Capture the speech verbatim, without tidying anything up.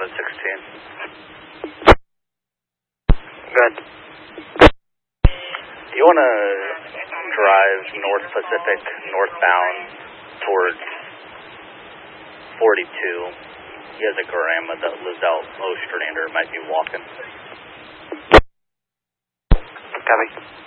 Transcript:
one sixteen. Good. Do you want to drive North Pacific northbound towards forty-two? He has a grandma that lives out Ostrander, might be walking. Copy.